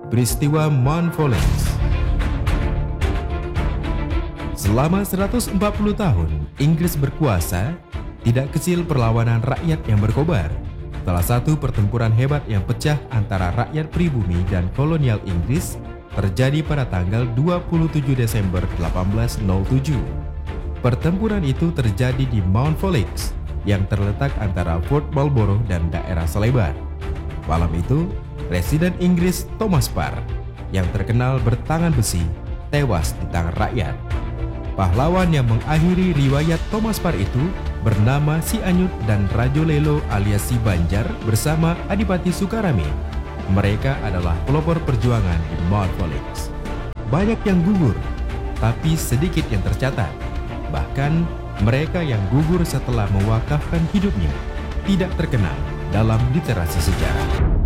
Peristiwa Montfaucon. Selama 140 tahun Inggris berkuasa, tidak kecil perlawanan rakyat yang berkobar. Salah satu pertempuran hebat yang pecah antara rakyat pribumi dan kolonial Inggris terjadi pada tanggal 27 Desember 1807. Pertempuran itu terjadi di Montfaucon yang terletak antara Fort Marlborough dan daerah Selebar. Malam itu, Presiden Inggris Thomas Parr yang terkenal bertangan besi tewas di tangan rakyat. Pahlawan yang mengakhiri riwayat Thomas Parr itu bernama Si Anyut dan Rajo Lelo alias Si Banjar bersama Adipati Sukarami. Mereka adalah pelopor perjuangan di Montfaucon. Banyak yang gugur, tapi sedikit yang tercatat. Bahkan mereka yang gugur setelah mewakafkan hidupnya tidak terkenal dalam literasi sejarah.